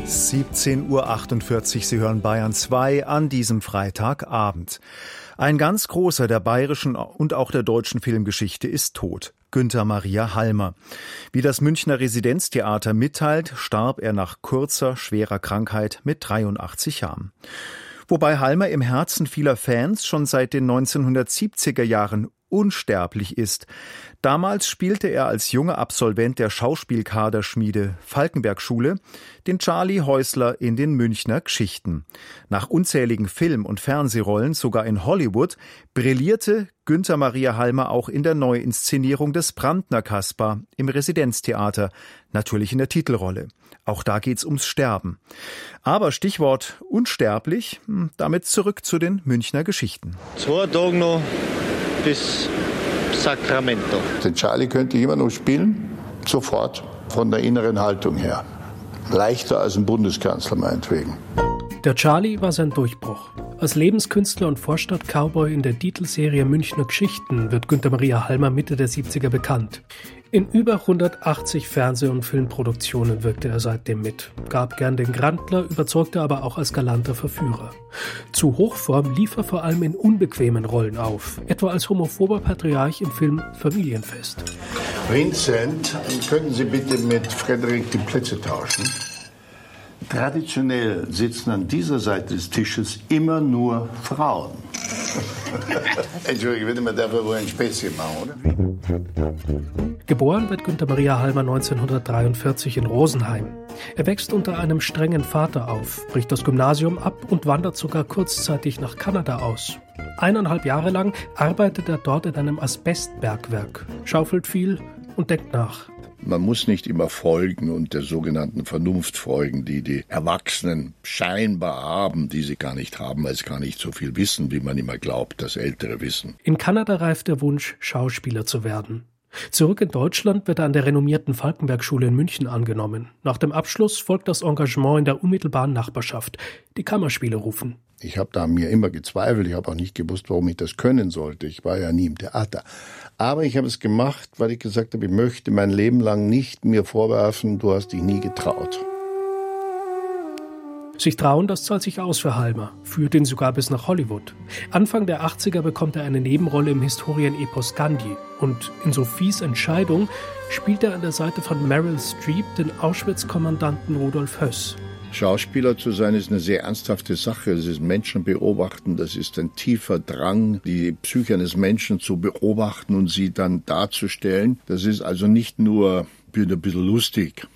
17:48 Uhr, Sie hören Bayern 2 an diesem Freitagabend. Ein ganz großer der bayerischen und auch der deutschen Filmgeschichte ist tot. Günther Maria Halmer. Wie das Münchner Residenztheater mitteilt, starb er nach kurzer, schwerer Krankheit mit 83 Jahren. Wobei Halmer im Herzen vieler Fans schon seit den 1970er Jahren unsterblich ist. Damals spielte er als junger Absolvent der Schauspielkaderschmiede Falkenberg-Schule den Charlie Häusler in den Münchner Geschichten. Nach unzähligen Film- und Fernsehrollen, sogar in Hollywood, brillierte Günther Maria Halmer auch in der Neuinszenierung des Brandner Kaspar im Residenztheater, natürlich in der Titelrolle. Auch da geht's ums Sterben. Aber Stichwort unsterblich, damit zurück zu den Münchner Geschichten. 2 Tage noch bis Sacramento. Den Charlie könnte ich immer noch spielen, sofort, von der inneren Haltung her. Leichter als ein Bundeskanzler meinetwegen. Der Charlie war sein Durchbruch. Als Lebenskünstler und Vorstadt-Cowboy in der Titelserie Münchner Geschichten wird Günther Maria Halmer Mitte der 70er bekannt. In über 180 Fernseh- und Filmproduktionen wirkte er seitdem mit, gab gern den Grandler, überzeugte aber auch als galanter Verführer. Zu Hochform lief er vor allem in unbequemen Rollen auf, etwa als homophober Patriarch im Film Familienfest. Vincent, könnten Sie bitte mit Frederik die Plätze tauschen? Traditionell sitzen an dieser Seite des Tisches immer nur Frauen. Entschuldigung, würde man dafür wohl ein Späßchen machen, oder? Geboren wird Günther Maria Halmer 1943 in Rosenheim. Er wächst unter einem strengen Vater auf, bricht das Gymnasium ab und wandert sogar kurzzeitig nach Kanada aus. 1,5 Jahre lang arbeitet er dort in einem Asbestbergwerk, schaufelt viel und denkt nach. Man muss nicht immer folgen und der sogenannten Vernunft folgen, die die Erwachsenen scheinbar haben, die sie gar nicht haben, weil sie gar nicht so viel wissen, wie man immer glaubt, dass Ältere wissen. In Kanada reift der Wunsch, Schauspieler zu werden. Zurück in Deutschland wird er an der renommierten Falkenberg-Schule in München angenommen. Nach dem Abschluss folgt das Engagement in der unmittelbaren Nachbarschaft. Die Kammerspiele rufen. Ich habe da an mir immer gezweifelt. Ich habe auch nicht gewusst, warum ich das können sollte. Ich war ja nie im Theater. Aber ich habe es gemacht, weil ich gesagt habe, ich möchte mein Leben lang nicht mir vorwerfen, du hast dich nie getraut. Sich trauen, das zahlt sich aus für Halmer, führt ihn sogar bis nach Hollywood. Anfang der 80er bekommt er eine Nebenrolle im Historienepos Gandhi. Und in Sophies Entscheidung spielt er an der Seite von Meryl Streep den Auschwitz-Kommandanten Rudolf Höss. Schauspieler zu sein ist eine sehr ernsthafte Sache. Es ist Menschen beobachten, das ist ein tiefer Drang, die Psyche eines Menschen zu beobachten und sie dann darzustellen. Das ist also nicht nur ein bisschen lustig.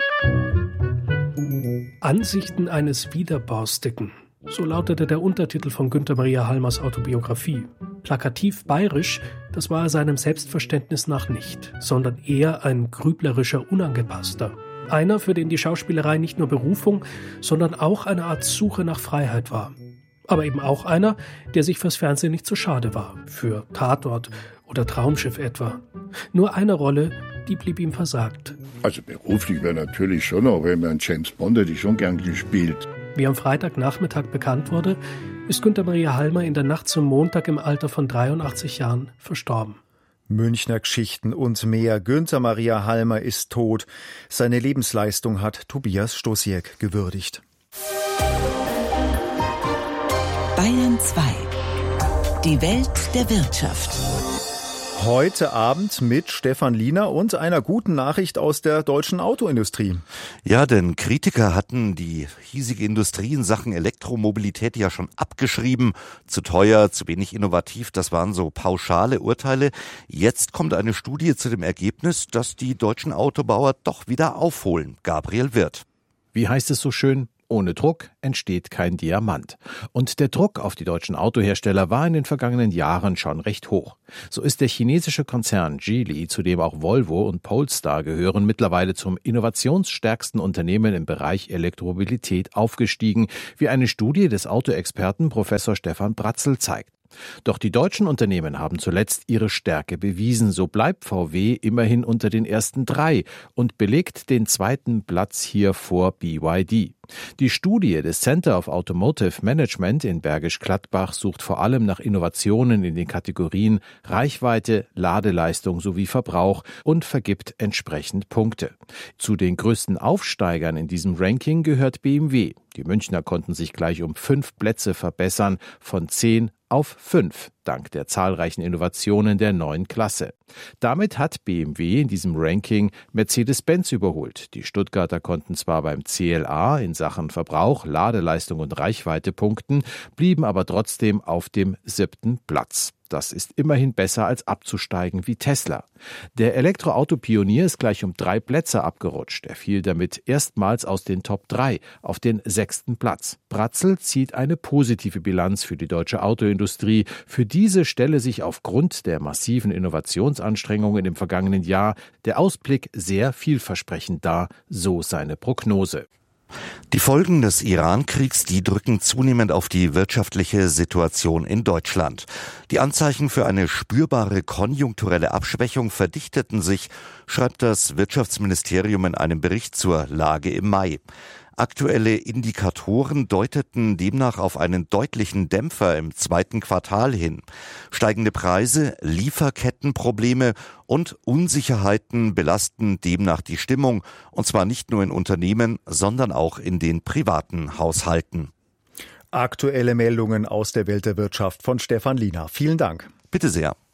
Ansichten eines Widerborstigen. So lautete der Untertitel von Günther Maria Halmers Autobiografie. Plakativ bayerisch, das war er seinem Selbstverständnis nach nicht, sondern eher ein grüblerischer Unangepasster. Einer, für den die Schauspielerei nicht nur Berufung, sondern auch eine Art Suche nach Freiheit war. Aber eben auch einer, der sich fürs Fernsehen nicht zu schade war. Für Tatort oder Traumschiff etwa. Nur eine Rolle, die blieb ihm versagt. Also beruflich wäre natürlich schon, auch wenn man James Bond hätte ich schon gern gespielt. Wie am Freitagnachmittag bekannt wurde, ist Günther Maria Halmer in der Nacht zum Montag im Alter von 83 Jahren verstorben. Münchner Geschichten und mehr. Günther Maria Halmer ist tot. Seine Lebensleistung hat Tobias Stosiek gewürdigt. Bayern 2. Die Welt der Wirtschaft. Heute Abend mit Stefan Liener und einer guten Nachricht aus der deutschen Autoindustrie. Ja, denn Kritiker hatten die hiesige Industrie in Sachen Elektromobilität ja schon abgeschrieben. Zu teuer, zu wenig innovativ, das waren so pauschale Urteile. Jetzt kommt eine Studie zu dem Ergebnis, dass die deutschen Autobauer doch wieder aufholen. Gabriel Wirth. Wie heißt es so schön? Ohne Druck entsteht kein Diamant. Und der Druck auf die deutschen Autohersteller war in den vergangenen Jahren schon recht hoch. So ist der chinesische Konzern Geely, zu dem auch Volvo und Polestar gehören, mittlerweile zum innovationsstärksten Unternehmen im Bereich Elektromobilität aufgestiegen, wie eine Studie des Autoexperten Professor Stefan Bratzel zeigt. Doch die deutschen Unternehmen haben zuletzt ihre Stärke bewiesen. So bleibt VW immerhin unter den ersten 3 und belegt den 2. Platz hier vor BYD. Die Studie des Center of Automotive Management in Bergisch Gladbach sucht vor allem nach Innovationen in den Kategorien Reichweite, Ladeleistung sowie Verbrauch und vergibt entsprechend Punkte. Zu den größten Aufsteigern in diesem Ranking gehört BMW. Die Münchner konnten sich gleich um 5 Plätze verbessern, von 10 auf 5, dank der zahlreichen Innovationen der neuen Klasse. Damit hat BMW in diesem Ranking Mercedes-Benz überholt. Die Stuttgarter konnten zwar beim CLA in Sachen Verbrauch, Ladeleistung und Reichweite punkten, blieben aber trotzdem auf dem 7. Platz. Das ist immerhin besser als abzusteigen wie Tesla. Der Elektroauto-Pionier ist gleich um 3 Plätze abgerutscht. Er fiel damit erstmals aus den Top 3 auf den 6. Platz. Bratzel zieht eine positive Bilanz für die deutsche Autoindustrie. Für diese stelle sich aufgrund der massiven Innovationsanstrengungen im vergangenen Jahr der Ausblick sehr vielversprechend dar, so seine Prognose. Die Folgen des Iran-Kriegs, die drücken zunehmend auf die wirtschaftliche Situation in Deutschland. Die Anzeichen für eine spürbare konjunkturelle Abschwächung verdichteten sich, schreibt das Wirtschaftsministerium in einem Bericht zur Lage im Mai. Aktuelle Indikatoren deuteten demnach auf einen deutlichen Dämpfer im 2. Quartal hin. Steigende Preise, Lieferkettenprobleme und Unsicherheiten belasten demnach die Stimmung, und zwar nicht nur in Unternehmen, sondern auch in den privaten Haushalten. Aktuelle Meldungen aus der Welt der Wirtschaft von Stefan Liener. Vielen Dank. Bitte sehr.